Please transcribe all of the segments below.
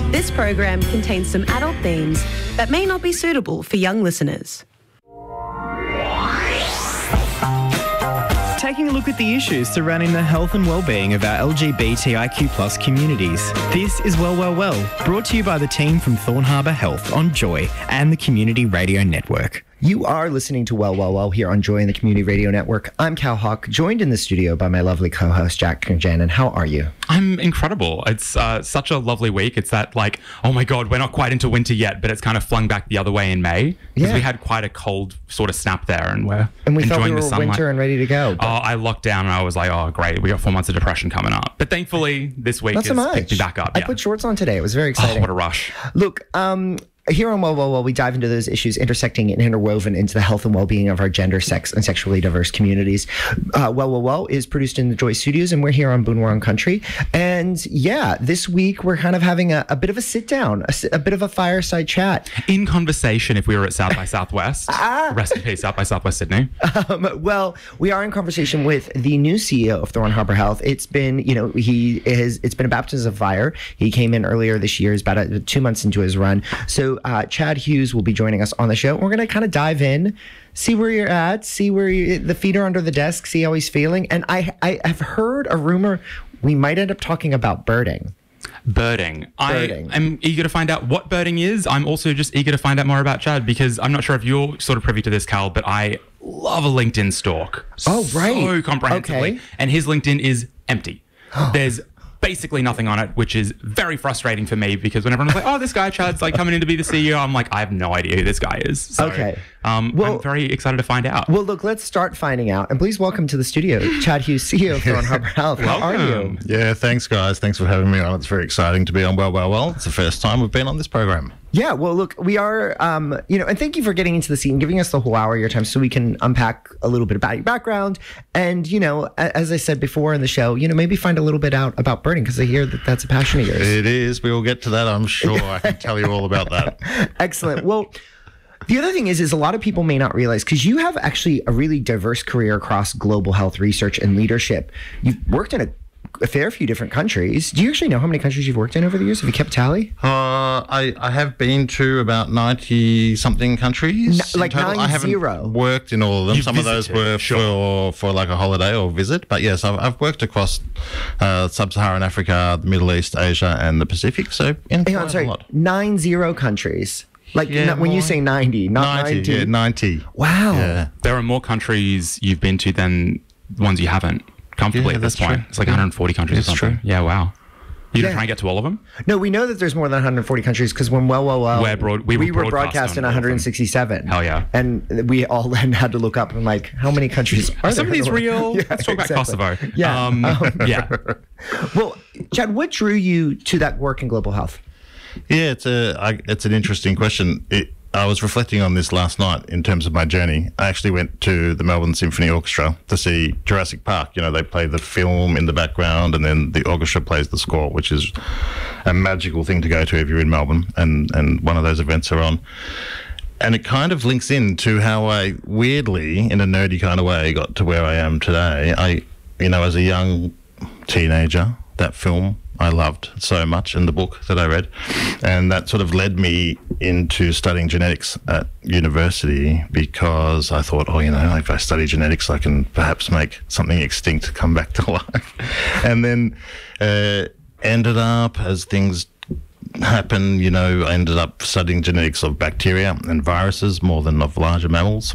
This program contains some adult themes that may not be suitable for young listeners. Taking a look at the issues surrounding the health and well-being of our LGBTIQ+ communities. This is Well, brought to you by the team from Thorn Harbour Health on Joy and the Community Radio Network. You are listening to Well here on Joy and the Community Radio Network. I'm Cal Hawk, joined in the studio by my lovely co-host, Jack Conjanin. How are you? I'm incredible. It's such a lovely week. It's that like, oh my God, we're not quite into winter yet, but it's kind of flung back the other way in May. Because we had quite a cold sort of snap there and we're we enjoying thought we were the sunlight. winter and ready to go. Oh, I locked down and I was like, oh, great. We got 4 months of depression coming up. But thankfully, this week has picked me back up. I put shorts on today. It was very exciting. Oh, what a rush. Look, here on Well, we dive into those issues intersecting and interwoven into the health and well-being of our gender, sex, and sexually diverse communities. Well is produced in the Joy Studios, and we're here on Boon Wurrung Country. And yeah, this week we're kind of having a bit of a sit-down, a bit of a fireside chat. In conversation, if we were at South by Southwest. Rest in peace, South by Southwest Sydney. Well, we are in conversation with the new CEO of Thorn Harbour Health. It's been, it's been a baptism of fire. He came in earlier this year. He's about 2 months into his run. So Chad Hughes will be joining us on the show. We're going to kind of dive in, see where you're at, see where the feet are under the desk, see how he's feeling. And I have heard a rumor we might end up talking about birding. Birding. I'm eager to find out what birding is. I'm also just eager to find out more about Chad because I'm not sure if you're sort of privy to this, Cal, but I love a LinkedIn stalk. Oh, right. So comprehensively. Okay. And his LinkedIn is empty. There's basically nothing on it, which is very frustrating for me because when everyone's like, oh, this guy Chad's like coming in to be the CEO, I'm like, I have no idea who this guy is. So, okay. I'm very excited to find out. Well, look, let's start finding out. And please welcome to the studio, Chad Hughes, CEO of Thorn Harbour Health. How are you? Yeah, thanks, guys. Thanks for having me on. It's very exciting to be on Well. It's the first time we've been on this program. Yeah, well, look, we are, and thank you for getting into the seat and giving us the whole hour of your time so we can unpack a little bit about your background. And, as I said before in the show, maybe find a little bit out about birding because I hear that that's a passion of yours. It is. We will get to that, I'm sure. I can tell you all about that. Excellent. Well, the other thing is a lot of people may not realize, because you have actually a really diverse career across global health research and leadership. You've worked in a fair few different countries. Do you actually know how many countries you've worked in over the years? Have you kept tally? I have been to about 90-something countries. Like 90? I haven't worked in all of them. You've Some visited, of those were for like a holiday or visit. But yes, I've worked across Sub-Saharan Africa, the Middle East, Asia, and the Pacific. So Hang on, sorry, 90 countries. Like when you say 90, not 90. Yeah, 90. Wow. Yeah. There are more countries you've been to than ones you haven't. Comfortably at this point. True. It's like 140 countries or something. True. Yeah, wow. You didn't try and get to all of them? No, we know that there's more than 140 countries because when we were broadcast in 167. Hell yeah. And we all then had to look up and like, how many countries are there? Some of these real? Yeah, Let's talk about Kosovo. Yeah. Yeah. Well, Chad, what drew you to that work in global health? Yeah, it's an interesting question. I was reflecting on this last night in terms of my journey. I actually went to the Melbourne Symphony Orchestra to see Jurassic Park. They play the film in the background and then the orchestra plays the score, which is a magical thing to go to if you're in Melbourne and one of those events are on. And it kind of links into how I weirdly, in a nerdy kind of way, got to where I am today. As a young teenager, that film I loved so much, in the book that I read, and that sort of led me into studying genetics at university because I thought, if I study genetics, I can perhaps make something extinct come back to life. And then ended up, as things happen, I ended up studying genetics of bacteria and viruses more than of larger mammals.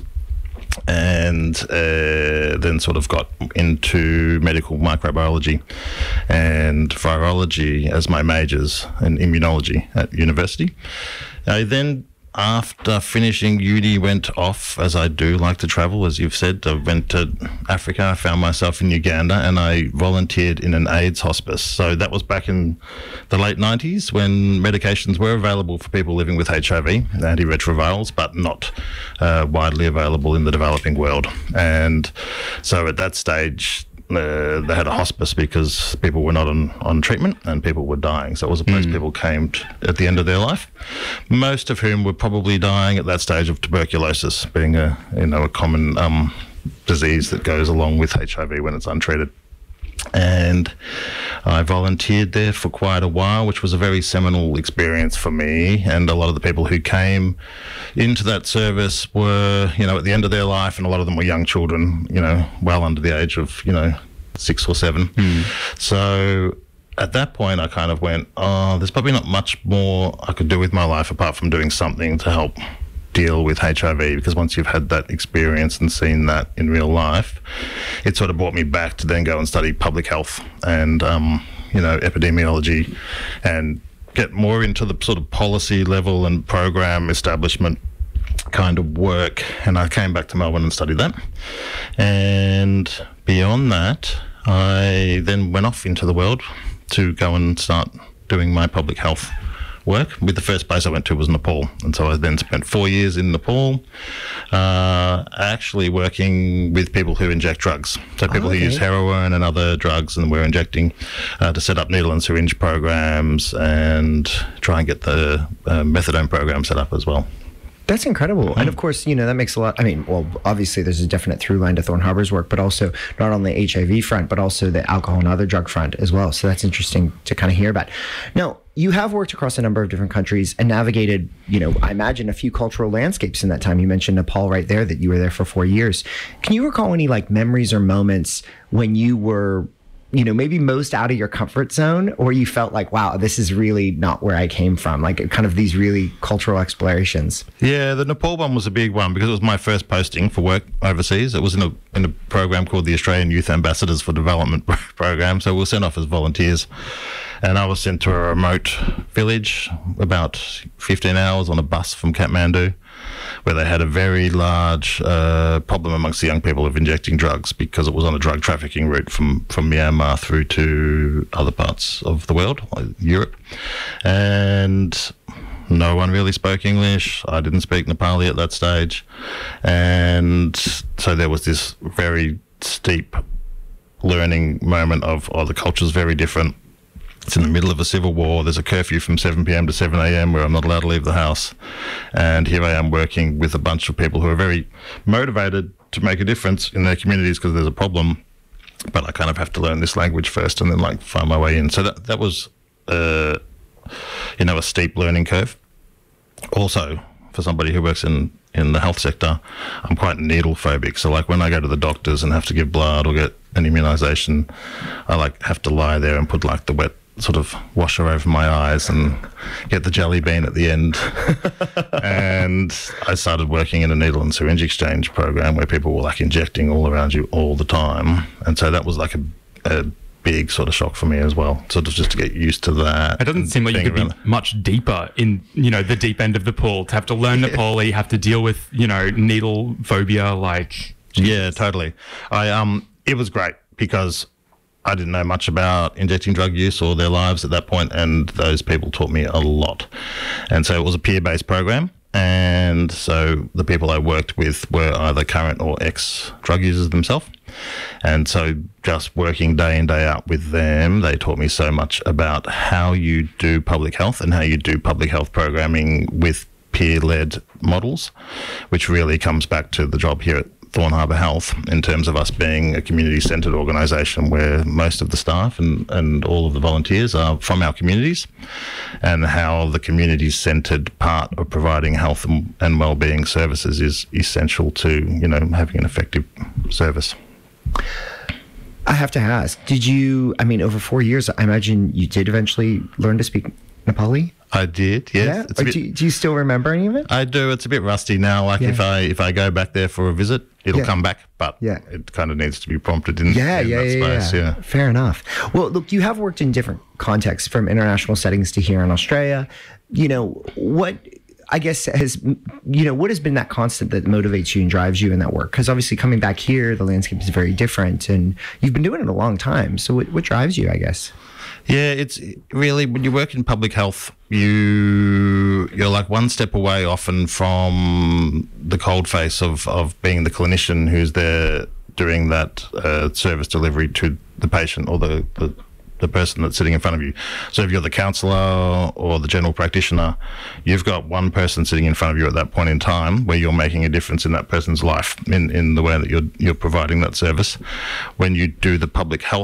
And then sort of got into medical microbiology and virology as my majors and immunology at university. I then, after finishing uni, went off, as I do like to travel, as you've said. I went to Africa, I found myself in Uganda, and I volunteered in an AIDS hospice. So that was back in the late 90s when medications were available for people living with HIV, antiretrovirals, but not widely available in the developing world. And so at that stage, they had a hospice because people were not on treatment and people were dying. So it was a place people came at the end of their life, most of whom were probably dying at that stage of tuberculosis, being a common disease that goes along with HIV when it's untreated. And I volunteered there for quite a while, which was a very seminal experience for me. And a lot of the people who came into that service were, at the end of their life, and a lot of them were young children, well under the age of, 6 or 7. So at that point, I kind of went, there's probably not much more I could do with my life apart from doing something to help deal with HIV, because once you've had that experience and seen that in real life, it sort of brought me back to then go and study public health and epidemiology and get more into the sort of policy level and program establishment kind of work. And I came back to Melbourne and studied that. And beyond that, I then went off into the world to go and start doing my public health work. With the first place I went to was Nepal, and so I then spent 4 years in Nepal, actually working with people who inject drugs. So people who use heroin and other drugs, and we're injecting to set up needle and syringe programs and try and get the methadone program set up as well. That's incredible. And of course, that makes a lot. Obviously there's a definite through line to Thorn Harbor's work, but also not on the HIV front, but also the alcohol and other drug front as well. So that's interesting to kind of hear about. Now, you have worked across a number of different countries and navigated, I imagine, a few cultural landscapes in that time. You mentioned Nepal right there, that you were there for 4 years. Can you recall any memories or moments when you were, maybe most out of your comfort zone, or you felt like, wow, this is really not where I came from, kind of these really cultural explorations? Yeah, the Nepal one was a big one because it was my first posting for work overseas. It was in a program called the Australian Youth Ambassadors for Development program. So we were sent off as volunteers, and I was sent to a remote village about 15 hours on a bus from Kathmandu, where they had a very large problem amongst the young people of injecting drugs, because it was on a drug trafficking route from Myanmar through to other parts of the world, like Europe. And no one really spoke English. I didn't speak Nepali at that stage. And so there was this very steep learning moment of, the culture's very different. It's in the middle of a civil war. There's a curfew from 7 p.m. to 7 a.m. where I'm not allowed to leave the house. And here I am working with a bunch of people who are very motivated to make a difference in their communities because there's a problem. But I kind of have to learn this language first and then find my way in. So that was, a steep learning curve. Also, for somebody who works in the health sector, I'm quite needle phobic. So when I go to the doctors and have to give blood or get an immunisation, I have to lie there and put the wet sort of washer over my eyes and get the jelly bean at the end. And I started working in a needle and syringe exchange program where people were injecting all around you all the time. And so that was a big sort of shock for me as well, sort of just to get used to that. It doesn't seem like you could be much deeper in, the deep end of the pool, to have to learn Nepali, have to deal with, needle phobia, Yeah, totally. It was great because I didn't know much about injecting drug use or their lives at that point, and those people taught me a lot. And so it was a peer-based program, and so the people I worked with were either current or ex-drug users themselves. And so just working day in, day out with them, they taught me so much about how you do public health and how you do public health programming with peer-led models, which really comes back to the job here at Thorn Harbour Health in terms of us being a community-centred organisation where most of the staff and all of the volunteers are from our communities, and how the community-centred part of providing health and wellbeing services is essential to, having an effective service. I have to ask, over 4 years, I imagine you did eventually learn to speak Nepali? I did, yes. Yeah? Do you still remember any of it? I do. It's a bit rusty now. If I go back there for a visit, it'll come back, but it kind of needs to be prompted in that space. Yeah. Fair enough. Well, look, you have worked in different contexts, from international settings to here in Australia. What I guess what has been that constant that motivates you and drives you in that work? Because obviously coming back here, the landscape is very different, and you've been doing it a long time. So what drives you, I guess? Yeah, it's really, when you work in public health, you're one step away often from the coldface of being the clinician who's there doing that service delivery to the patient or the person that's sitting in front of you. So if you're the counsellor or the general practitioner, you've got one person sitting in front of you at that point in time where you're making a difference in that person's life in the way that you're providing that service. When you do the public health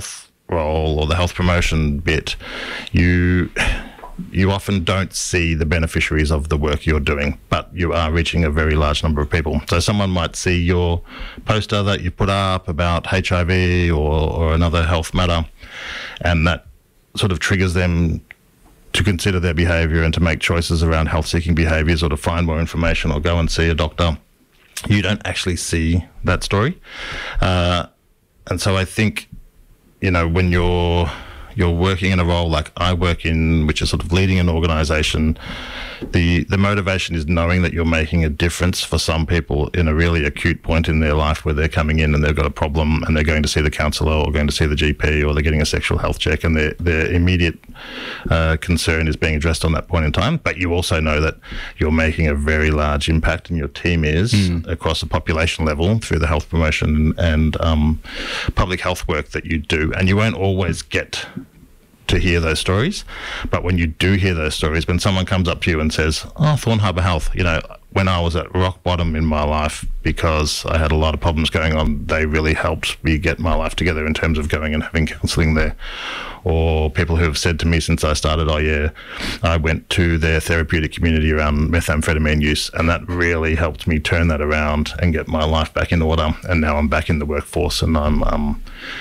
role or the health promotion bit, you often don't see the beneficiaries of the work you're doing, but you are reaching a very large number of people. So someone might see your poster that you put up about HIV or another health matter, and that sort of triggers them to consider their behaviour and to make choices around health-seeking behaviours or to find more information or go and see a doctor. You don't actually see that story. And so I think, when you're working in a role like I work in, which is sort of leading an organisation, the motivation is knowing that you're making a difference for some people in a really acute point in their life where they're coming in and they've got a problem and they're going to see the counsellor or going to see the GP or they're getting a sexual health check, and their immediate concern is being addressed on that point in time. But you also know that you're making a very large impact, and your team is across a population level through the health promotion and public health work that you do. And you won't always get to hear those stories, but when you do hear those stories, when someone comes up to you and says, "Oh, Thorn Harbour Health, when I was at rock bottom in my life because I had a lot of problems going on, they really helped me get my life together in terms of going and having counselling there." Or people who have said to me since I started, "Oh yeah, I went to their therapeutic community around methamphetamine use, and that really helped me turn that around and get my life back in order. And now I'm back in the workforce, and I'm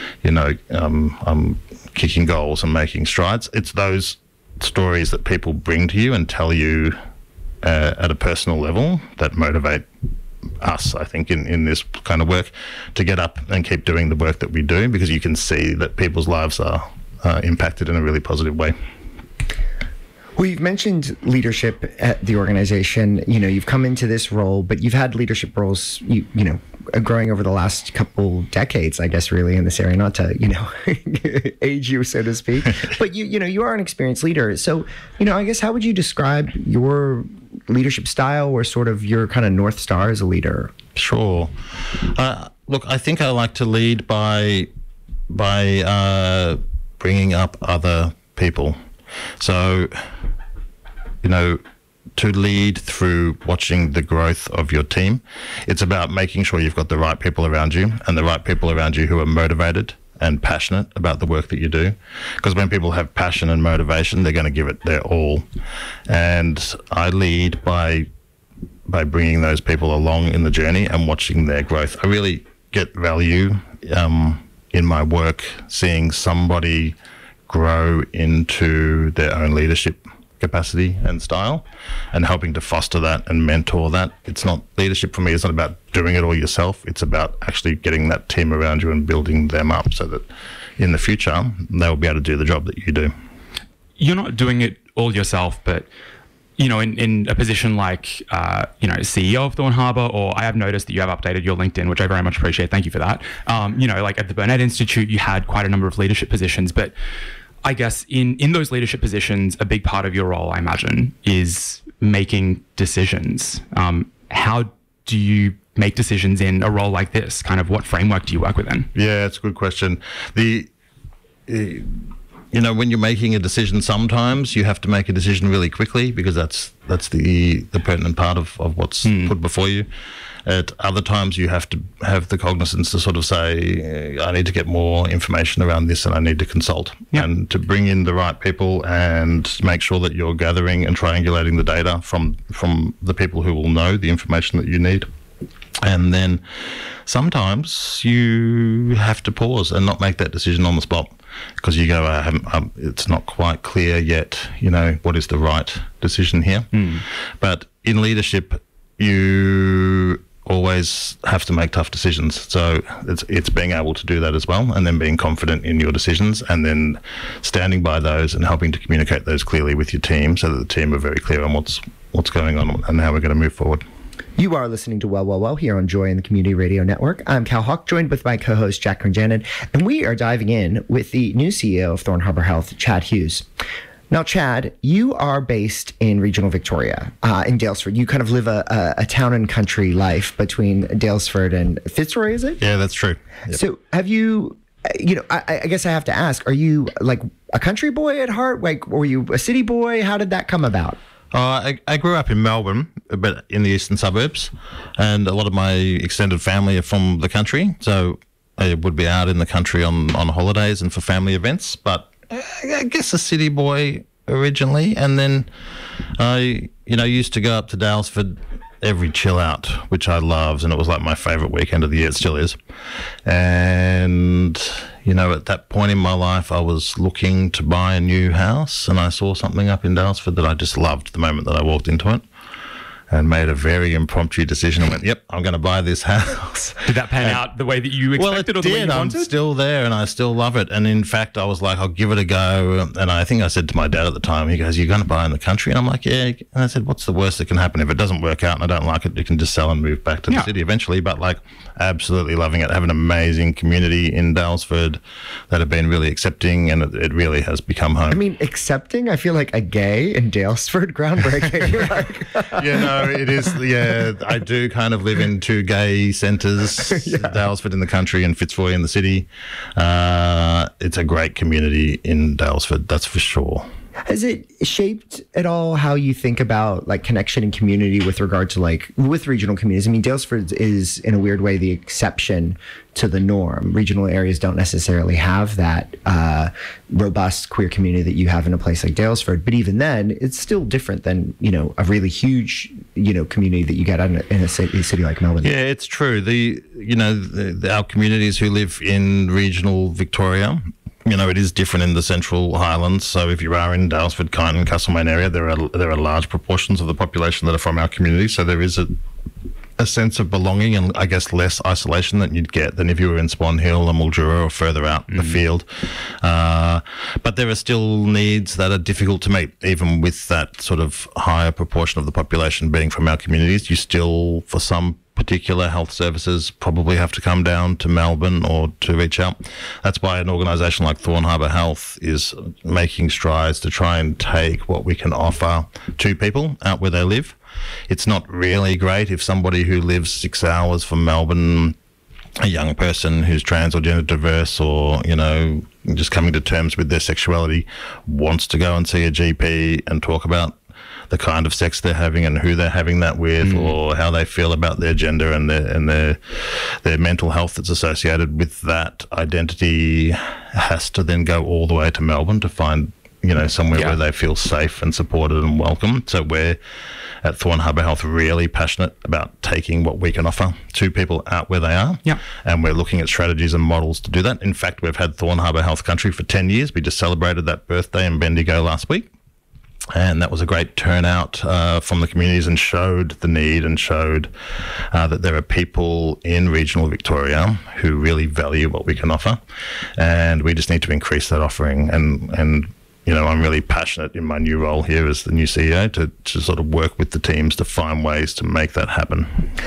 kicking goals and making strides." It's those stories that people bring to you and tell you at a personal level that motivate us, I think, in this kind of work to get up and keep doing the work that we do, because you can see that people's lives are impacted in a really positive way. Well, you've mentioned leadership at the organization. You've come into this role, but you've had leadership roles, growing over the last couple decades, I guess, really, in this area, not to, age you, so to speak. But you are an experienced leader. So, I guess, how would you describe your leadership style or sort of your kind of North Star as a leader? Sure. Look, I think I like to lead by bringing up other people. So, to lead through watching the growth of your team, it's about making sure you've got the right people around you, and the right people around you who are motivated and passionate about the work that you do. Because when people have passion and motivation, they're going to give it their all. And I lead by bringing those people along in the journey and watching their growth. I really get value in my work seeing somebody grow into their own leadership capacity and style, and helping to foster that and mentor that. It's not leadership for me. It's not about doing it all yourself. It's about actually getting that team around you and building them up so that in the future they'll be able to do the job that you do. You're not doing it all yourself, but in a position like CEO of Thorn Harbour, or I have noticed that you have updated your LinkedIn, which I very much appreciate. Thank you for that. Like at the Burnett Institute, you had quite a number of leadership positions, but I guess in those leadership positions, a big part of your role, I imagine, is making decisions. How do you make decisions in a role like this? Kind of what framework do you work within? Yeah, it's a good question. When you're making a decision, sometimes you have to make a decision really quickly because that's the pertinent part of what's put before you. At other times, you have to have the cognizance to sort of say, I need to get more information around this and I need to consult. Yep. And to bring in the right people and make sure that you're gathering and triangulating the data from the people who will know the information that you need. And then sometimes you have to pause and not make that decision on the spot because you go, it's not quite clear yet, what is the right decision here. But in leadership, you always have to make tough decisions. So it's being able to do that as well, and then being confident in your decisions, and then standing by those and helping to communicate those clearly with your team so that the team are very clear on what's going on and how we're going to move forward. You are listening to Well, Well, Well here on Joy and the Community Radio Network. I'm Cal Hawk, joined with my co-host Jack Crenjanin, and we are diving in with the new CEO of Thorn Harbour Health, Chad Hughes. Now, Chad, you are based in regional Victoria, in Daylesford. You kind of live a town and country life between Daylesford and Fitzroy, is it? Yeah, that's true. Yep. So have you, I guess I have to ask, are you like a country boy at heart? Like, were you a city boy? How did that come about? I grew up in Melbourne, but in the eastern suburbs, and a lot of my extended family are from the country. So I would be out in the country on holidays and for family events, but I guess a city boy originally. And then I, used to go up to Daylesford every chill out, which I loved, and it was like my favourite weekend of the year. It still is. And, at that point in my life, I was looking to buy a new house, and I saw something up in Daylesford that I just loved the moment that I walked into it, and made a very impromptu decision and went, yep, I'm going to buy this house. Did that pan out the way that you expected or the way you wanted? I'm still there and I still love it. And in fact, I was like, I'll give it a go. And I think I said to my dad at the time, he goes, you're going to buy in the country? And I'm like, yeah. And I said, what's the worst that can happen? If it doesn't work out and I don't like it, you can just sell and move back to the city eventually. But absolutely loving it. Have an amazing community in Daylesford that have been really accepting, and it really has become home. I mean, accepting? I feel like a gay in Daylesford, groundbreaking. It is. Yeah, I do kind of live in two gay centres, Daylesford in the country and Fitzroy in the city. It's a great community in Daylesford, that's for sure. Has it shaped at all how you think about connection and community with regard to with regional communities? I mean, Daylesford is in a weird way the exception to the norm. Regional areas don't necessarily have that robust queer community that you have in a place like Daylesford. But even then, it's still different than a really huge community that you get in a city like Melbourne. Yeah, it's true. Our communities who live in regional Victoria, it is different in the Central Highlands. So if you are in Daylesford, Kyneton, Castlemaine area, there are large proportions of the population that are from our community. So there is a sense of belonging and I guess less isolation that you'd get than if you were in Swan Hill or Mildura or further out the field. But there are still needs that are difficult to meet, even with that sort of higher proportion of the population being from our communities. You still, for some particular health services, probably have to come down to Melbourne or to reach out. That's why an organisation like Thorn Harbour Health is making strides to try and take what we can offer to people out where they live. It's not really great if somebody who lives 6 hours from Melbourne, a young person who's trans or gender diverse or, just coming to terms with their sexuality, wants to go and see a GP and talk about the kind of sex they're having and who they're having that with, or how they feel about their gender and their mental health that's associated with that identity, has to then go all the way to Melbourne to find somewhere where they feel safe and supported and welcome. So we're at Thorn Harbour Health really passionate about taking what we can offer to people out where they are. Yeah. And we're looking at strategies and models to do that. In fact, we've had Thorn Harbour Health Country for 10 years. We just celebrated that birthday in Bendigo last week. And that was a great turnout from the communities, and showed the need and showed that there are people in regional Victoria who really value what we can offer. And we just need to increase that offering. And I'm really passionate in my new role here as the new CEO to sort of work with the teams to find ways to make that happen.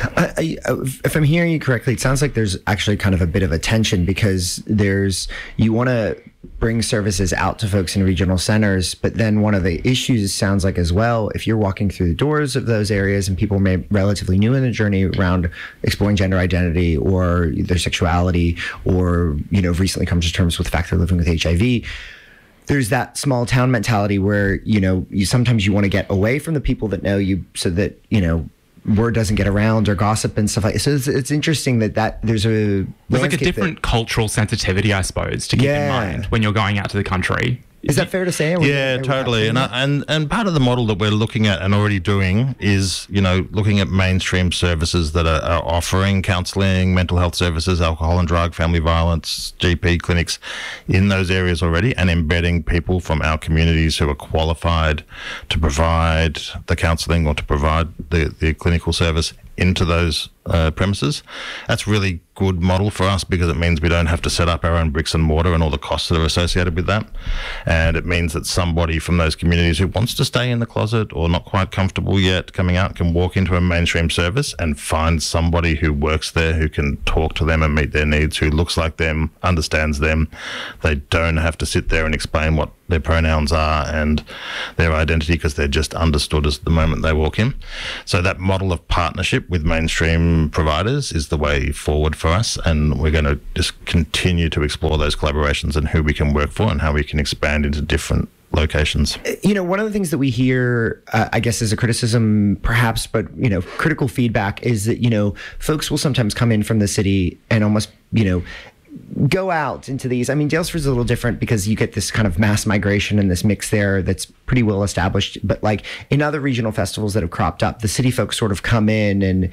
If I'm hearing you correctly, it sounds like there's actually kind of a bit of a tension, because you want to bring services out to folks in regional centers, but then one of the issues sounds like as well, if you're walking through the doors of those areas and people may relatively new in the journey around exploring gender identity or their sexuality, or recently come to terms with the fact they're living with HIV, there's that small town mentality where, you sometimes you want to get away from the people that know you so that, word doesn't get around, or gossip and stuff like that. So it's interesting that there's a different cultural sensitivity, I suppose, to keep in mind when you're going out to the country. Is that fair to say? Yeah, totally. And part of the model that we're looking at and already doing is, looking at mainstream services that are offering counselling, mental health services, alcohol and drug, family violence, GP clinics in those areas already, and embedding people from our communities who are qualified to provide the counselling or to provide the clinical service into those premises. That's really good model for us, because it means we don't have to set up our own bricks and mortar and all the costs that are associated with that. And it means that somebody from those communities who wants to stay in the closet or not quite comfortable yet coming out can walk into a mainstream service and find somebody who works there, who can talk to them and meet their needs, who looks like them, understands them. They don't have to sit there and explain what their pronouns are and their identity, because they're just understood as the moment they walk in. So that model of partnership with mainstream providers is the way forward for us, and we're going to just continue to explore those collaborations and who we can work for and how we can expand into different locations. One of the things that we hear, I guess, as a criticism, perhaps, but, critical feedback is that, folks will sometimes come in from the city and almost, go out into these. I mean, Daylesford's a little different because you get this kind of mass migration and this mix there that's pretty well established. But like in other regional festivals that have cropped up, the city folks sort of come in and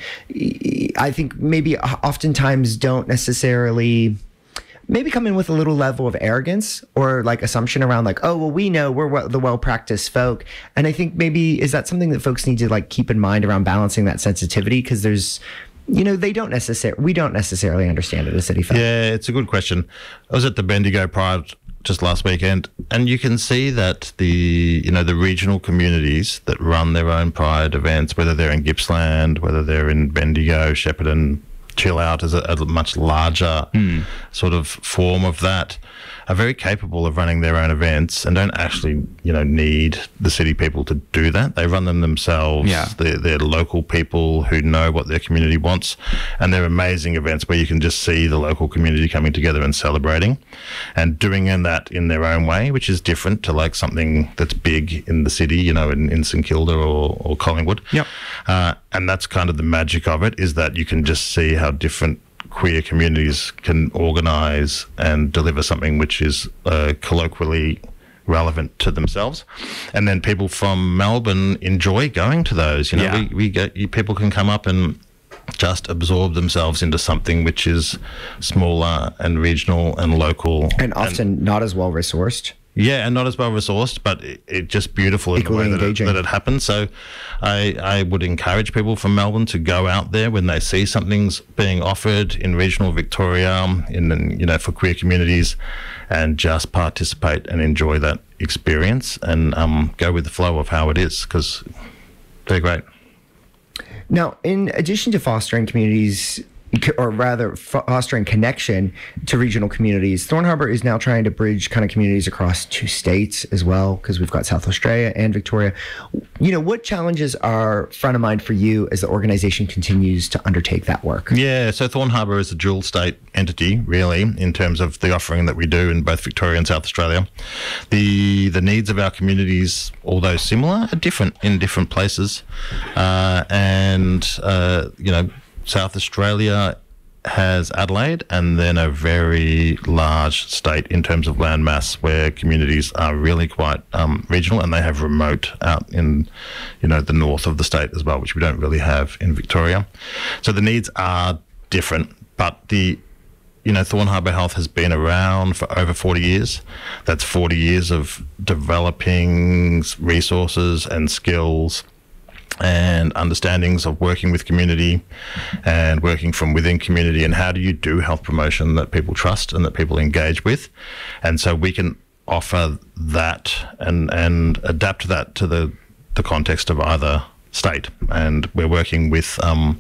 I think maybe oftentimes don't necessarily maybe come in with a little level of arrogance or like assumption around like, oh, well, we know we're the well-practiced folk. And I think maybe is that something that folks need to like keep in mind around balancing that sensitivity? Because there's, we don't necessarily understand it as city folk. Yeah, it's a good question. I was at the Bendigo Pride just last weekend, and you can see that the regional communities that run their own Pride events, whether they're in Gippsland, whether they're in Bendigo, Shepparton, Chill Out is a much larger sort of form of that, are very capable of running their own events and don't actually, need the city people to do that. They run them themselves. Yeah. They're local people who know what their community wants, and they're amazing events where you can just see the local community coming together and celebrating and doing that in their own way, which is different to like something that's big in the city, in St Kilda or Collingwood. Yep. And that's kind of the magic of it, is that you can just see how different queer communities can organise and deliver something which is colloquially relevant to themselves, and then people from Melbourne enjoy going to those. People can come up and just absorb themselves into something which is smaller and regional and local, and often not as well resourced. Yeah, and not as well resourced, but it just beautiful in the way that it happens. So I would encourage people from Melbourne to go out there when they see something's being offered in regional Victoria, for queer communities, and just participate and enjoy that experience and go with the flow of how it is, because they're great. Now, in addition to fostering communities, or rather fostering connection to regional communities, Thorne Harbour is now trying to bridge kind of communities across 2 states as well, because we've got South Australia and Victoria. What challenges are front of mind for you as the organisation continues to undertake that work? Yeah, so Thorne Harbour is a dual state entity, really, in terms of the offering that we do in both Victoria and South Australia. The needs of our communities, although similar, are different in different places. South Australia has Adelaide, and then a very large state in terms of land mass, where communities are really quite regional, and they have remote out in, the north of the state as well, which we don't really have in Victoria. So the needs are different, but Thorne Harbour Health has been around for over 40 years. That's 40 years of developing resources and skills and understandings of working with community and working from within community, and how do you do health promotion that people trust and that people engage with. And so we can offer that and adapt that to the context of either state. And we're working with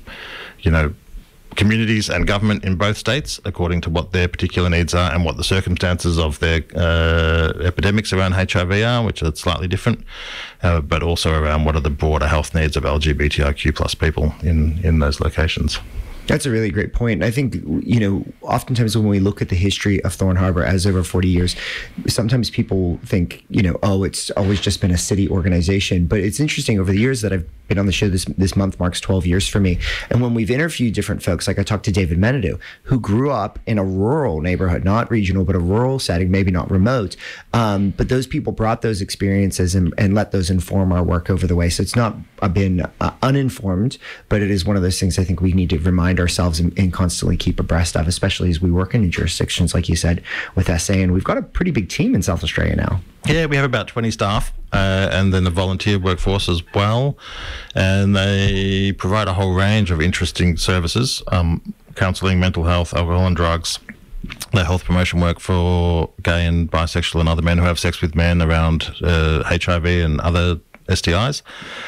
communities and government in both states according to what their particular needs are and what the circumstances of their epidemics around HIV are, which are slightly different, but also around what are the broader health needs of LGBTIQ plus people in those locations. That's a really great point. I think, oftentimes when we look at the history of Thorne Harbour as over 40 years, sometimes people think, it's always just been a city organization. But it's interesting, over the years that I've been on the show, this month marks 12 years for me. And when we've interviewed different folks, like I talked to David Menadue, who grew up in a rural neighborhood, not regional, but a rural setting, maybe not remote. But those people brought those experiences and let those inform our work over the way. So it's not been uninformed, but it is one of those things I think we need to remind ourselves and constantly keep abreast of, especially as we work in jurisdictions, like you said, with SA. And we've got a pretty big team in South Australia now. Yeah, we have about 20 staff, and then the volunteer workforce as well. And they provide a whole range of interesting services, counselling, mental health, alcohol and drugs, their health promotion work for gay and bisexual and other men who have sex with men around HIV and other STIs,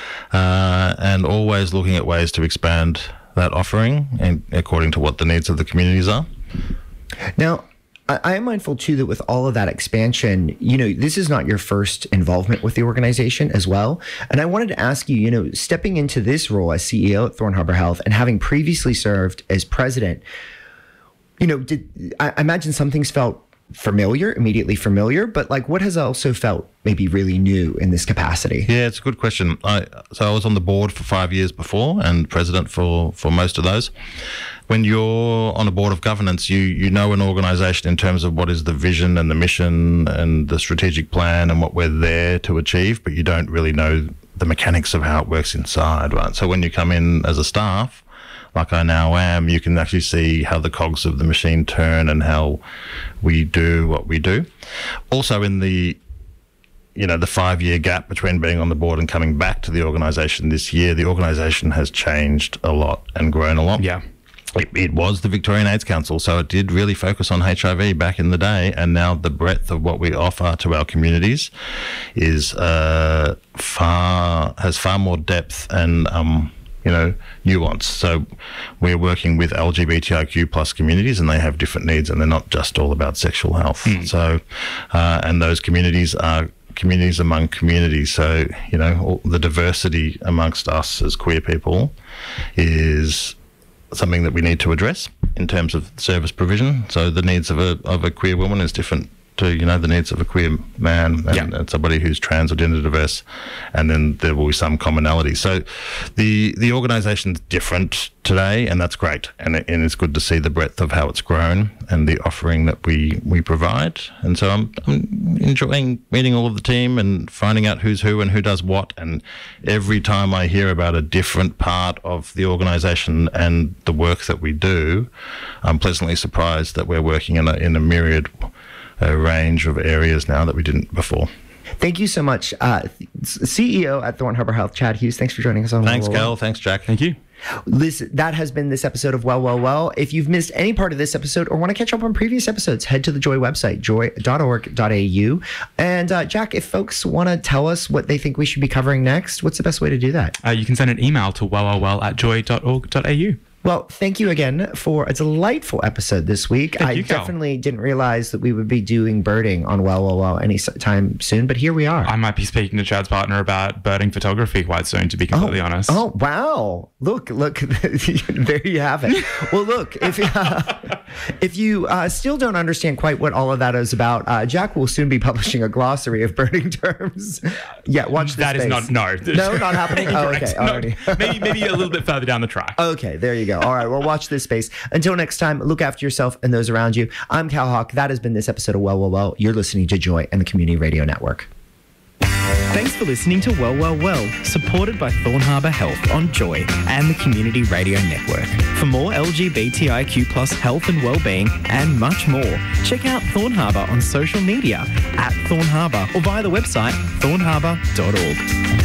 and always looking at ways to expand that offering and according to what the needs of the communities are. Now, I am mindful too that with all of that expansion, this is not your first involvement with the organization as well. And I wanted to ask you, stepping into this role as CEO at Thorne Harbour Health and having previously served as president, I imagine some things felt immediately familiar, but like what has also felt maybe really new in this capacity? Yeah, it's a good question. So I was on the board for 5 years before and president for most of those. When you're on a board of governance, you know an organisation in terms of what is the vision and the mission and the strategic plan and what we're there to achieve, but you don't really know the mechanics of how it works inside, right? So when you come in as a staff, like I now am, you can actually see how the cogs of the machine turn and how we do what we do. Also in the 5-year gap between being on the board and coming back to the organisation this year, the organisation has changed a lot and grown a lot. Yeah. It was the Victorian AIDS Council, so it did really focus on HIV back in the day, and now the breadth of what we offer to our communities is has far more depth and nuance. So we're working with LGBTIQ plus communities, and they have different needs, and they're not just all about sexual health. So, and those communities are communities among communities. So, the diversity amongst us as queer people is something that we need to address in terms of service provision. So the needs of a queer woman is different to the needs of a queer man and somebody who's trans or gender diverse, and then there will be some commonality. So the organisation's different today, and that's great, and it's good to see the breadth of how it's grown and the offering that we provide. And so I'm enjoying meeting all of the team and finding out who's who and who does what, and every time I hear about a different part of the organisation and the work that we do, I'm pleasantly surprised that we're working in a myriad range of areas now that we didn't before. Thank you so much. CEO at Thorn Harbour Health, Chad Hughes, thanks for joining us on Thanks, Well, Well, Gal. Thanks, Jack. Thank you. That has been this episode of Well, Well, Well. If you've missed any part of this episode or want to catch up on previous episodes, head to the Joy website, joy.org.au. And Jack, if folks want to tell us what they think we should be covering next, what's the best way to do that? You can send an email to wellwellwell@joy.org.au. Well, thank you again for a delightful episode this week. Thank you, Cal. Definitely didn't realize that we would be doing birding on Well, Well, Well any time soon, but here we are. I might be speaking to Chad's partner about birding photography quite soon, to be completely honest. Oh, wow. Look, there you have it. Well, look, if you still don't understand quite what all of that is about, Jack will soon be publishing a glossary of birding terms. Yeah, watch this That is space. No, not happening? Oh, okay. No, Already. maybe a little bit further down the track. Okay, there you go. All right, well, watch this space. Until next time, look after yourself and those around you. I'm Cal Hawk. That has been this episode of Well, Well, Well. You're listening to Joy and the Community Radio Network. Thanks for listening to Well, Well, Well, supported by Thorn Harbour Health on Joy and the Community Radio Network. For more LGBTIQ plus health and wellbeing and much more, check out Thorn Harbour on social media @Thorn Harbour or via the website thornharbour.org.